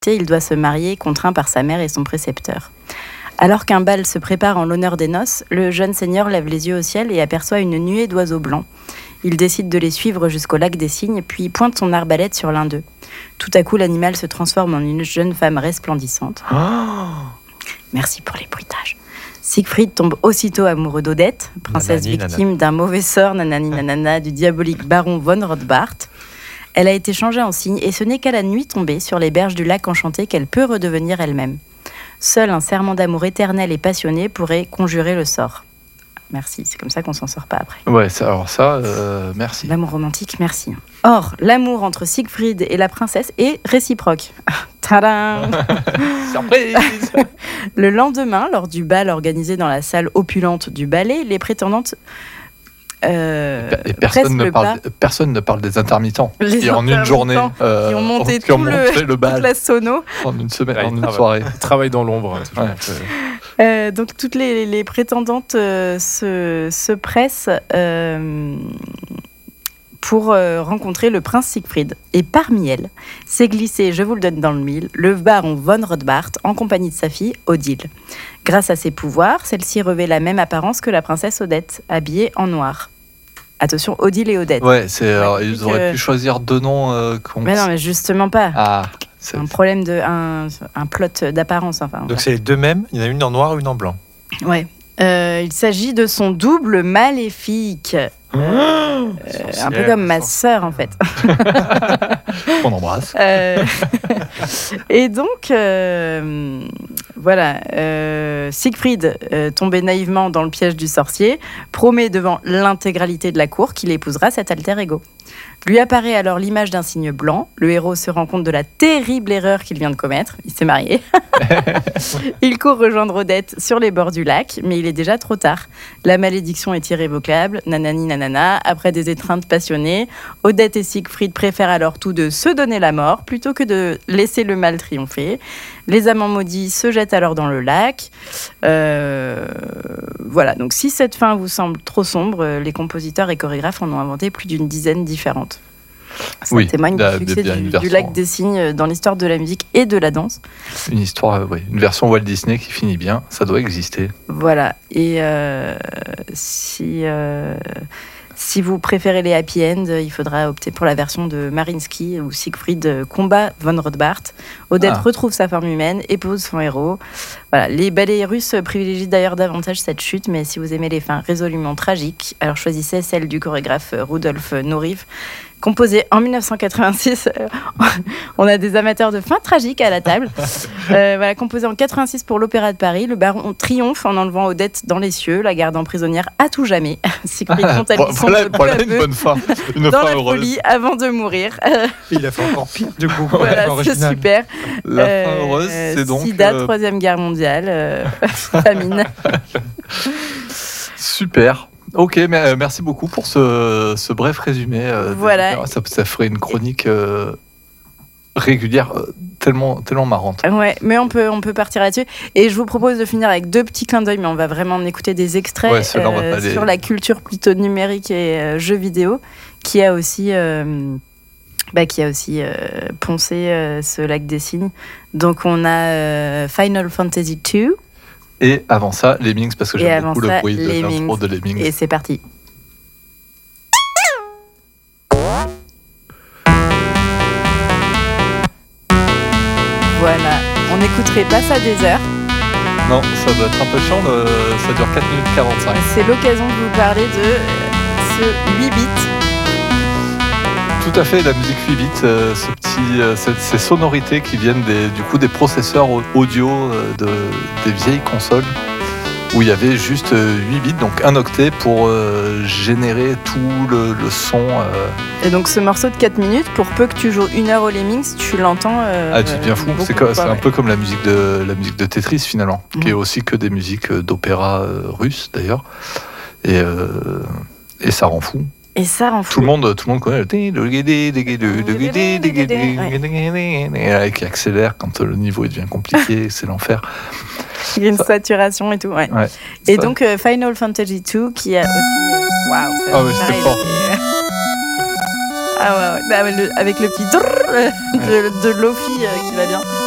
il doit se marier, contraint par sa mère et son précepteur. Alors qu'un bal se prépare en l'honneur des noces, le jeune seigneur lève les yeux au ciel et aperçoit une nuée d'oiseaux blancs. Il décide de les suivre jusqu'au lac des Cygnes, puis pointe son arbalète sur l'un d'eux. Tout à coup, l'animal se transforme en une jeune femme resplendissante. Merci pour les bruitages. Siegfried tombe aussitôt amoureux d'Odette, princesse victime d'un mauvais sort, du diabolique baron von Rothbart. Elle a été changée en cygne et ce n'est qu'à la nuit tombée sur les berges du lac enchanté qu'elle peut redevenir elle-même. Seul un serment d'amour éternel et passionné pourrait conjurer le sort. Merci, c'est comme ça qu'on s'en sort pas après. Ouais, merci. L'amour romantique, merci. Or, l'amour entre Siegfried et la princesse est réciproque. Tadam! Surprise! Le lendemain, lors du bal organisé dans la salle opulente du ballet, les prétendantes... Et personne ne parle des intermittents qui en une journée qui ont monté le bal toute la sono en une semaine, en une soirée. Ils travaillent dans l'ombre. Donc toutes les prétendantes se pressent pour rencontrer le prince Siegfried. Et parmi elles, s'est glissé, je vous le donne dans le mille, le baron von Rothbart en compagnie de sa fille Odile. Grâce à ses pouvoirs, celle-ci revêt la même apparence que la princesse Odette, habillée en noir. Attention, Odile et Odette. Ouais, ils auraient pu choisir deux noms. Mais non, mais justement pas. Ah, c'est un problème un plot d'apparence. Enfin, donc c'est les deux mêmes. Il y en a une en noir, une en blanc. Ouais. Il s'agit de son double maléfique. Un peu comme ma sœur en fait. On embrasse. Et donc voilà, Siegfried, tombé naïvement dans le piège du sorcier, promet devant l'intégralité de la cour qu'il épousera cet alter ego. Lui apparaît alors l'image d'un cygne blanc. Le héros se rend compte de la terrible erreur qu'il vient de commettre. Il s'est marié. Il court rejoindre Odette sur les bords du lac, mais il est déjà trop tard. La malédiction est irrévocable. Nanani nanana. Après des étreintes passionnées, Odette et Siegfried préfèrent alors tous deux se donner la mort plutôt que de laisser le mal triompher. Les amants maudits se jettent alors dans le lac. Voilà, donc si cette fin vous semble trop sombre, les compositeurs et chorégraphes en ont inventé plus d'une dizaine différentes. Ça témoigne du succès du lac des Cygnes dans l'histoire de la musique et de la danse. Une histoire, une version Walt Disney qui finit bien, ça doit exister. Voilà, et si vous préférez les happy end, il faudra opter pour la version de Mariinsky où Siegfried combat von Rothbart. Odette retrouve sa forme humaine, épouse son héros. Voilà. Les ballets russes privilégient d'ailleurs davantage cette chute, mais si vous aimez les fins résolument tragiques, alors choisissez celle du chorégraphe Rudolf Nureyev. Composé en 1986, on a des amateurs de fins tragiques à la table. Voilà, composé en 86 pour l'Opéra de Paris, le baron triomphe en enlevant Odette dans les cieux, la gardant prisonnière à tout jamais. Siegfried voilà une bonne fin, dans la folie avant de mourir. Il a fait encore pire du coup. Voilà, c'est super. La fin heureuse, c'est donc Sida, Troisième Guerre mondiale, famine. Super. Ok, mais merci beaucoup pour ce bref résumé. Voilà. Ça ferait une chronique régulière tellement marrante. Ouais, mais on peut partir là-dessus. Et je vous propose de finir avec deux petits clins d'œil, mais on va vraiment en écouter des extraits sur la culture plutôt numérique et jeux vidéo, qui a aussi poncé ce lac des Cygnes. Donc on a Final Fantasy II. Et avant ça, Lemmings, parce que j'aime beaucoup le bruit de l'intro de Lemmings. Et c'est parti. Voilà, on n'écouterait pas ça des heures. Non, ça doit être un peu chiant, ça dure 4 minutes 45. C'est l'occasion de vous parler de ce 8 bits. Tout à fait, la musique 8 bits, ces sonorités qui viennent des processeurs audio des vieilles consoles où il y avait juste 8 bits, donc un octet pour générer tout le son. Et donc ce morceau de 4 minutes, pour peu que tu joues 1 heure au Lemmings, tu l'entends. Tu deviens fou, c'est un peu comme la musique de Tetris finalement, qui est aussi que des musiques d'opéra russe d'ailleurs, et ça rend fou. Et ça rend fou. Tout le monde connaît le qui accélère quand le niveau devient compliqué, c'est l'enfer. Il y a une saturation et tout, ouais. Et donc Final Fantasy II qui a aussi waouh, c'est fort. Avec le petit de Lofi qui va bien.